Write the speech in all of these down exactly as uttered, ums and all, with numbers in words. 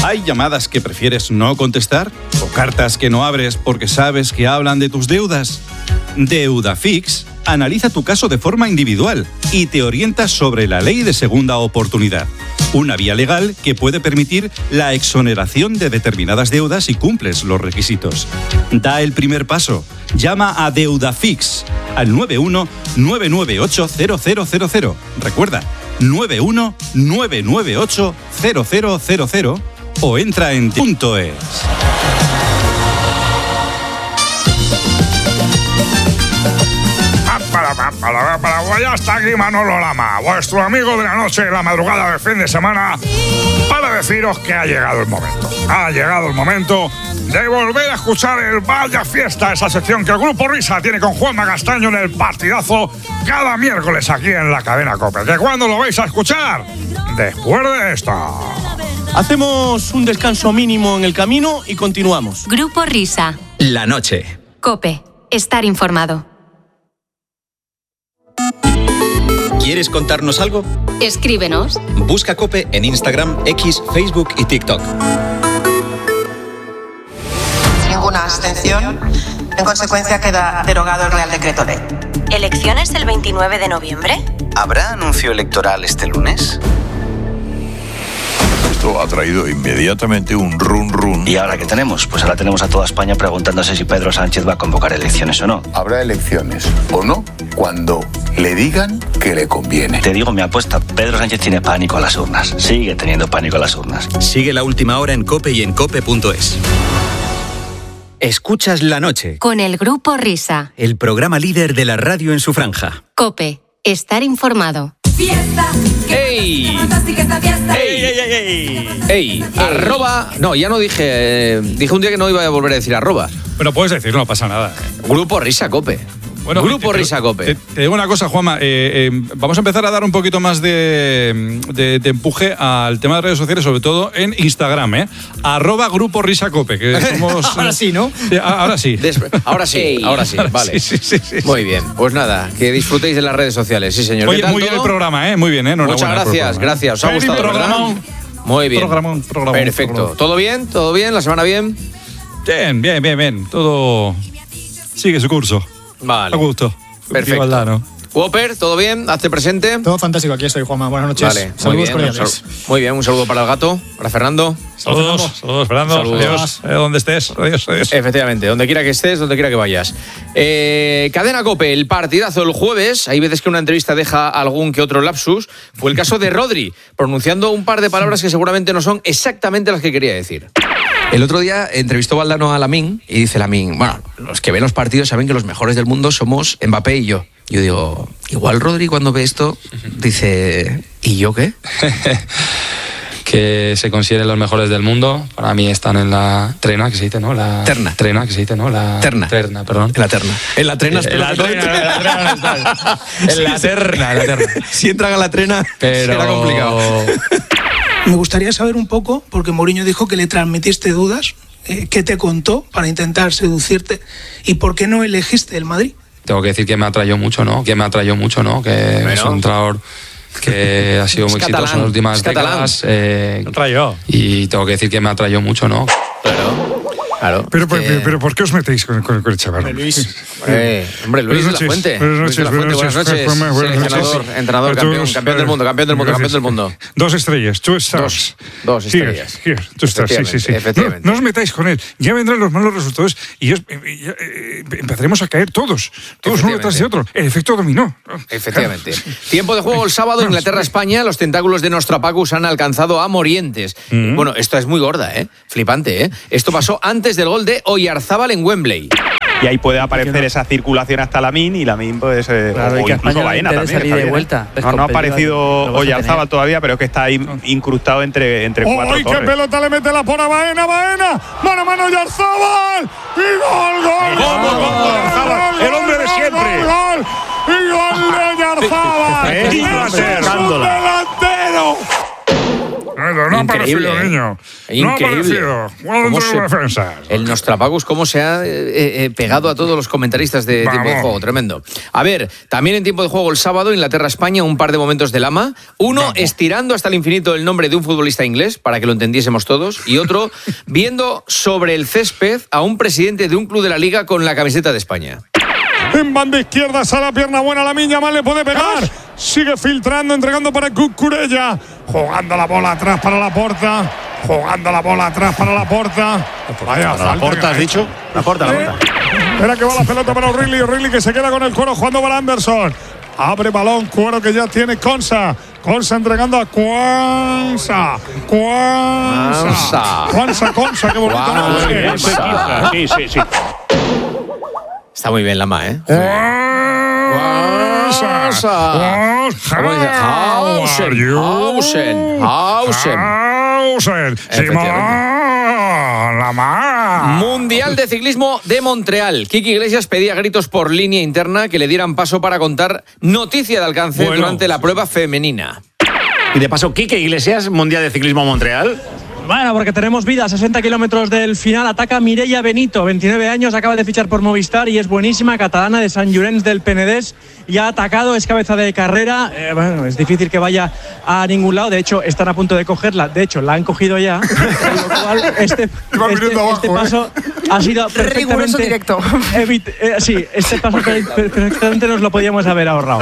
¿Hay llamadas que prefieres no contestar? ¿O cartas que no abres porque sabes que hablan de tus deudas? Deudafix analiza tu caso de forma individual y te orienta sobre la ley de segunda oportunidad. Una vía legal que puede permitir la exoneración de determinadas deudas si cumples los requisitos. Da el primer paso. Llama a Deudafix al nueve uno nueve nueve ocho cero cero cero cero. Recuerda, nueve uno nueve nueve ocho cero cero cero cero o entra en punto es. Para, para, para, para, ya está aquí Manolo Lama, vuestro amigo de la noche, la madrugada del fin de semana, para deciros que ha llegado el momento. Ha llegado el momento de volver a escuchar el Vaya Fiesta, esa sección que el Grupo Risa tiene con Juanma Castaño en el partidazo cada miércoles aquí en la cadena COPE. ¿Que cuándo lo vais a escuchar? Después de esto. Hacemos un descanso mínimo en el camino y continuamos. Grupo Risa. La noche. COPE. Estar informado. ¿Quieres contarnos algo? Escríbenos. Busca COPE en Instagram, X, Facebook y TikTok. Ninguna abstención. En consecuencia queda derogado el Real Decreto Ley. ¿Elecciones el veintinueve de noviembre? ¿Habrá anuncio electoral este lunes? Esto ha traído inmediatamente un run run. ¿Y ahora qué tenemos? Pues ahora tenemos a toda España preguntándose si Pedro Sánchez va a convocar elecciones o no. Habrá elecciones o no cuando le digan que le conviene. Te digo mi apuesta, Pedro Sánchez tiene pánico a las urnas. Sigue teniendo pánico a las urnas. Sigue La Última Hora en COPE y en cope punto es. Escuchas La Noche. Con el Grupo Risa. El programa líder de la radio en su franja. COPE. Estar informado. Fiesta. ¡Ey! Fantástica fiesta. ¡Ey, ey, ey, ey! ¡Ey! Arroba... No, ya no dije... Eh, dije un día que no iba a volver a decir arroba. Pero puedes decir, no pasa nada. Grupo Risa Cope. Bueno, Grupo te, Risa Cope. Te, te digo una cosa, Juanma. Eh, eh, vamos a empezar a dar un poquito más de, de, de empuje al tema de redes sociales, sobre todo en Instagram, ¿eh? Arroba Grupo Risa Cope. Que somos, ahora sí, ¿no? Eh, ahora sí. Des, ahora sí, ahora sí, vale. Sí, sí, sí, sí. Muy bien. Pues nada, que disfrutéis de las redes sociales. Sí, señor. Oye, muy bien el programa, ¿eh? Muy bien, ¿eh? Muchas gracias, gracias. ¿Os ha gustado, verdad? Muy bien. Programón, programón, Perfecto. programón. ¿Todo bien? ¿Todo bien? ¿La semana bien? Bien, bien, bien, bien. Todo sigue su curso. Vale. A gusto. Perfecto. Valdano. Whopper, ¿todo bien? Hazte presente. Todo fantástico, aquí estoy, Juanma. Buenas noches. Vale, muy Saludos bien, cordiales. sal- muy bien, un saludo para el gato, para Fernando. Saludos, saludos, Fernando. Saludos. Adiós. Eh, donde estés. Adiós, adiós. Efectivamente, donde quiera que estés, donde quiera que vayas. Eh, Cadena COPE, el partidazo el jueves. Hay veces que una entrevista deja algún que otro lapsus. Fue el caso de Rodri, pronunciando un par de palabras que seguramente no son exactamente las que quería decir. El otro día entrevistó Valdano a Lamine y dice Lamine, bueno, los que ven los partidos saben que los mejores del mundo somos Mbappé y yo. Yo digo, igual Rodri cuando ve esto dice, ¿y yo qué? Que se consideren los mejores del mundo. Para mí están en la trena, que se dice, ¿no? La terna. Trena, que se dice, ¿no? La terna. Terna, perdón. En la terna. En la trena. Eh, en la trena, en la trena no estás. En la terna, en la terna. Si entran a la trena, pero será complicado. Me gustaría saber un poco, porque Mourinho dijo que le transmitiste dudas, eh, ¿qué te contó para intentar seducirte? ¿Y por qué no elegiste el Madrid? Tengo que decir que me atrayó mucho, ¿no? Que me atrayó mucho, ¿no? Que bueno. Es un entrenador que ha sido muy es exitoso catalán, en las últimas es catalán. décadas. Eh, Atrayó. Y tengo que decir que me atrayó mucho, ¿no? Claro. Claro. Pero, que... pero, pero, ¿por qué os metéis con, con, con el chaval? Hombre, Luis. Hombre, hombre, Luis de la Fuente. Buenas noches, Luis de la Fuente, buenas noches. Buenas noches. Seleccionador, entrenador, campeón, campeón del mundo, campeón del mundo, campeón del mundo. Dos estrellas, two stars. Dos, dos estrellas. Here, here, two stars, sí, sí, sí. Efectivamente. No, no os metáis con él. Ya vendrán los malos resultados y, os, y ya, eh, empezaremos a caer todos. Todos uno detrás de otro. El efecto dominó. Efectivamente. Tiempo de juego el sábado, Inglaterra-España. Los tentáculos de Nostrapacus han alcanzado a Morientes. Mm-hmm. Bueno, esto es muy gorda, ¿eh? Flipante, ¿eh? Esto pasó antes del gol de Oyarzábal en Wembley. Y ahí puede aparecer esa circulación hasta Lamine y Lamine pues, eh, claro, o incluso Baena también. Salir de vuelta. No, no ha aparecido Oyarzábal todavía, pero es que está ahí incrustado entre, entre ¡Oh, cuatro ¡ay, torres! qué pelota le mete la por a Baena, Baena! ¡Mano a mano Oyarzábal! ¡Y gol, gol! ¡Gol, gol, gol! ¡El hombre de siempre! ¡Gol, gol! ¡Y gol de Oyarzábal! ¡Eso va a ser! ¡Un delantero! Manolito, no ha Increíble, aparecido, ¿eh? niño. Increíble. No ha aparecido. Jugado ¿Cómo entre se- los defensas. El Nostradamus, cómo se ha eh, eh, pegado a todos los comentaristas de Vamos. tiempo de juego, tremendo. A ver, también en tiempo de juego el sábado, Inglaterra-España, un par de momentos de Lama. Uno, estirando hasta el infinito el nombre de un futbolista inglés, para que lo entendiésemos todos. Y otro, viendo sobre el césped a un presidente de un club de la Liga con la camiseta de España. En banda izquierda, sale la pierna buena, la Miña mal le puede pegar. Sigue filtrando, entregando para Cucurella. Jugando la bola atrás para la porta. Jugando la bola atrás para la porta. Vaya, Para la Porta, ¿has dicho? La Porta, la Porta. Espera que va la pelota para O'Reilly. O'Reilly que se queda con el cuero jugando para Anderson. Abre balón, cuero que ya tiene Consa. Consa entregando a Cuanza. Cuanza. Cuanza, Consa, qué bonito. Cuanza. Sí, sí, sí. Está muy bien Lama, ¿eh? How ¿Cómo dice? Hausen, are you? Hausen, Hausen. Hausen. Simón Lama. Mundial de Ciclismo de Montreal. Kiki Iglesias pedía a gritos por línea interna que le dieran paso para contar noticia de alcance Bueno. durante la prueba femenina. Y de paso, Quique Iglesias, Mundial de Ciclismo Montreal. Bueno, porque tenemos vida, sesenta kilómetros del final, ataca Mireia Benito, veintinueve años, acaba de fichar por Movistar y es buenísima, catalana de Sant Llorenç del Penedès, y ha atacado, es cabeza de carrera, eh, bueno, es difícil que vaya a ningún lado, de hecho están a punto de cogerla, de hecho la han cogido ya, con lo cual este, este, este paso ha sido Riguroso perfectamente directo. evit- eh, sí, este paso per- perfectamente nos lo podíamos haber ahorrado.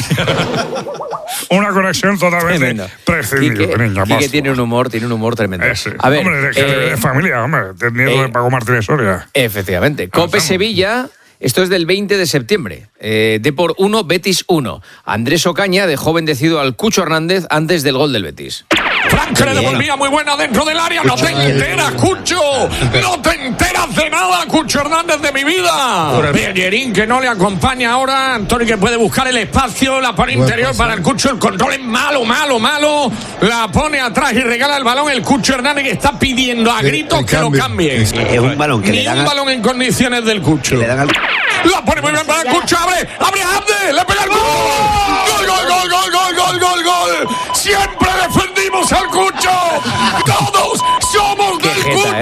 Una conexión totalmente prescindible, Quique, niña. Quique más. tiene un humor, tiene un humor tremendo. Ese. A ver, hombre, que eh, de familia, hombre. El nieto eh, de Paco Martínez Soria. efectivamente. Cope Sevilla, esto es del veinte de septiembre. Eh, Depor uno, Betis uno. Andrés Ocaña dejó bendecido al Cucho Hernández antes del gol del Betis. Que le devolvía muy buena dentro del área. No te enteras, Cucho. No te enteras de nada, Cucho Hernández de mi vida. Bellerín que no le acompaña ahora. Antonio que puede buscar el espacio. La pone interior para el Cucho. El control es malo, malo, malo. La pone atrás y regala el balón. El Cucho Hernández que está pidiendo a gritos que lo cambien. Es un balón que Ni le dan un al- balón en condiciones del Cucho. le dan al- La pone muy bien para el Cucho. Abre, abre a Abde. Le pega el gol. Gol, gol, gol, gol, gol, gol, gol, gol. Siempre defendimos al Cucho. Todos somos del jeta,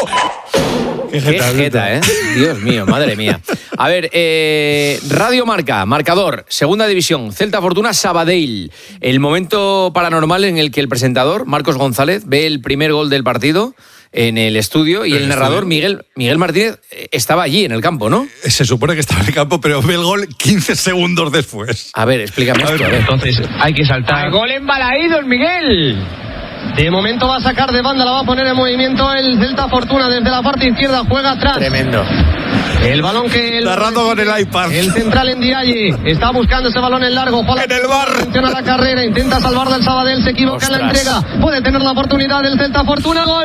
Cucho. Qué jeta, ¿eh? Dios mío, madre mía. A ver, eh, Radio Marca, marcador, segunda división, Celta Fortuna, Sabadell. El momento paranormal en el que el presentador, Marcos González, ve el primer gol del partido en el estudio y el, ¿El narrador, estudio? Miguel, Miguel Martínez, eh, estaba allí en el campo, ¿no? Se supone que estaba en el campo, pero ve el gol quince segundos después. A ver, explícame esto. A ver. Entonces hay que saltar. Gol embalaído el Miguel. De momento va a sacar de banda, la va a poner en movimiento el Celta Fortuna desde la parte izquierda, juega atrás. Tremendo. El balón que el, Narrando con el iPad. el central en Ndiaye está buscando ese balón en largo. Juega En el bar. Atención a la carrera, intenta salvar del Sabadell, se equivoca en la Ostras. entrega. Puede tener la oportunidad del Celta Fortuna, gol.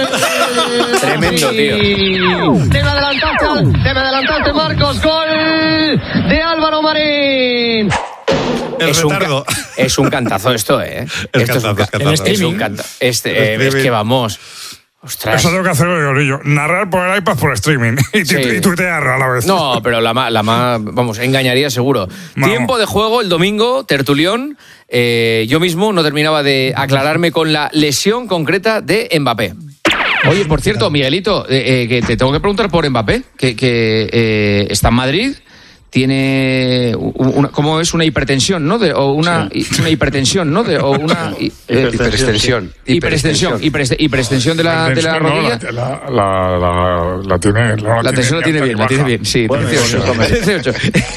Tremendo, tío. Te me adelantaste, te me adelantaste, Marcos, gol de Álvaro Marín. El Es un, retardo. ca- es un cantazo esto, ¿eh? El Esto es un, cantazo, es ca- cantazo. es un canta- Este, El eh, es streaming. que vamos. Ostras. Eso tengo que hacerlo yo, yo. Narrar por el iPad por streaming. Y, tu- Sí. y tuitear a la vez. No, pero la más, la más, vamos, engañaría seguro. Vamos. Tiempo de juego el domingo, tertulión. Eh, yo mismo no terminaba de aclararme con la lesión concreta de Mbappé. Oye, por cierto, Miguelito, eh, eh, que te tengo que preguntar por Mbappé, que, que eh, está en Madrid, tiene una, ¿cómo es? Una hipertensión, ¿no? De, o una, una hipertensión, ¿no? De, o una eh, Hiperextensión. hiperextensión, hipereste- hiperextensión de la, de la No, rodilla. la, la, la, la tiene. no La tensión la tiene bien, la tiene bien, sí, Bueno, dieciocho. bueno, dieciocho.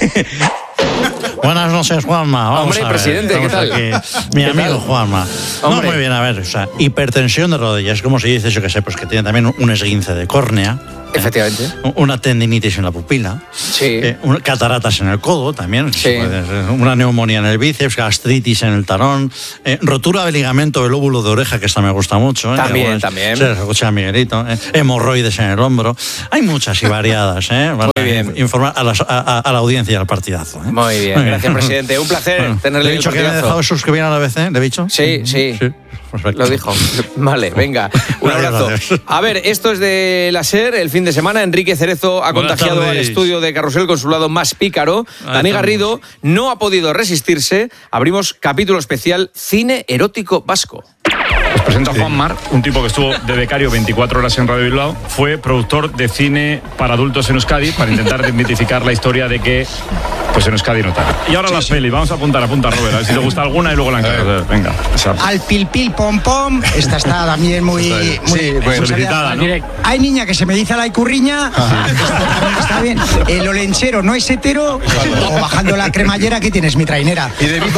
Buenas noches, Juanma. Vamos Hombre, a ver, presidente, ¿qué estamos tal? aquí. Mi ¿Qué amigo tal? Juanma. Hombre. No, muy bien, a ver, o sea, hipertensión de rodillas, como se dice, yo que sé, pues que tiene también un esguince de córnea. Efectivamente. ¿eh? Una tendinitis en la pupila. Sí. Eh, una- cataratas en el codo también. Sí. puede ser, Una neumonía en el bíceps, gastritis en el talón. eh, rotura del ligamento del lóbulo de oreja, que esta me gusta mucho. ¿eh? También, Algunas- también. Sí, escucha a Miguelito. ¿eh? Hemorroides en el hombro. Hay muchas y variadas. ¿eh? Para Muy bien. Informar a, las- a- a- a la audiencia del partidazo. ¿eh? Muy bien, gracias, presidente. Un placer Bueno, tenerle ¿Le he en el dicho que me he partidazo. dejado suscribir a la B C? ¿Le he dicho? Sí, sí. Perfecto. Lo dijo. Vale, venga. Un Adiós, abrazo. adiós. A ver, esto es de la SER. El fin de semana, Enrique Cerezo ha Buenas contagiado al tardes. estudio de Carrusel con su lado más pícaro. Ahí Dani estamos. Garrido no ha podido resistirse. Abrimos capítulo especial Cine Erótico Vasco. presento a Juan Mar, un tipo que estuvo de becario veinticuatro horas en Radio Bilbao. Fue productor de cine para adultos en Euskadi para intentar desmitificar la historia de que pues en Euskadi no tal. Y ahora sí, las sí. pelis. Vamos a apuntar, apunta Robert, a ver si te gusta alguna y luego la encargas. Venga. Esa. Al pil pil pom pom. Esta está también muy, muy sí, pues, solicitada, ¿no? Hay niña que se me dice a la icurriña. Está, está bien. El olenchero no es hetero. O bajando la cremallera que tienes mi trainera. ¿Y de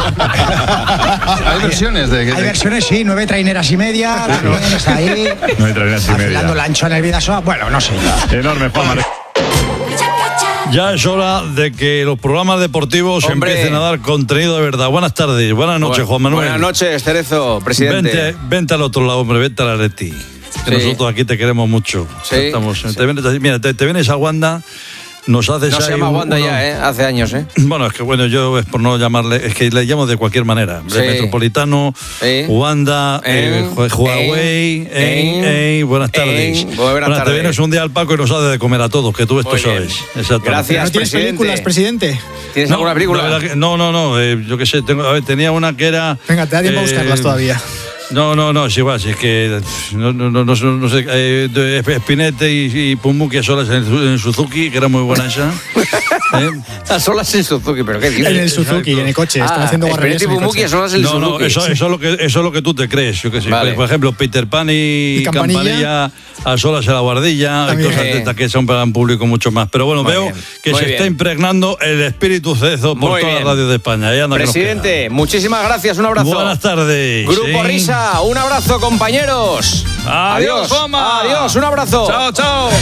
Hay versiones de que Hay versiones, sí, nueve traineras y media. También está ahí. Nueve traineras y media. Afilando la ancho en el Vidasoa. Bueno, no sé. Enorme, Juan Mar. Ya es hora de que los programas deportivos Hombre. empiecen a dar contenido de verdad. Buenas tardes, buenas noches, Juan Manuel. Buenas noches, Cerezo, presidente. Vente, vente al otro lado, hombre, vente a la Leti. Que Sí. nosotros aquí te queremos mucho. Sí. Estamos, Sí. Te vienes, mira, te, te vienes a Wanda, nos haces No se ahí llama un- Wanda uno- ya, ¿eh? Hace años, ¿eh? Bueno, es que bueno, yo es por no llamarle, es que le llamo de cualquier manera. De Sí. Metropolitano, Sí. Wanda, Eh, eh, Hue- Huawei, eh, eh, eh, buenas tardes. eh, buenas Bueno, te tardes. vienes un día al Paco y nos haces de comer a todos, que tú esto Muy bien. sabes. Exactamente. Gracias, ¿No tienes presidente. películas, presidente? ¿Tienes No, alguna película? la verdad que- no, no, no, eh, yo qué sé, tengo, a ver, tenía una que era... Venga, te da tiempo a eh, buscarlas todavía. No, no, no, es igual, si es que no, no, no, no, no sé, eh, de- Spinette y, y Pumuki a solas en, el- en Suzuki, que era muy buena esa. ¿Eh? A solas en Suzuki, ¿pero qué dices? En el Suzuki, en el coche. Están Ah, haciendo guarrerías Spinetta y en el Pumuki coche. a solas en el No, no, Suzuki. eso, eso, es lo que, eso es lo que tú te crees, yo qué sé. Vale. Por ejemplo, Peter Pan y, ¿Y Campanilla? Campanilla a solas en la guardilla, y También. cosas de Sí. estas que son para un público mucho más. Pero bueno, Muy veo bien, que muy se bien. está impregnando el espíritu Cezo por Muy toda bien. la radio de España. Ahí anda que nos Presidente, muchísimas gracias, un queda. abrazo. Buenas tardes. Grupo Sí. Risa, un abrazo, compañeros. Adiós, Juanma. Adiós, un abrazo. Chao, chao.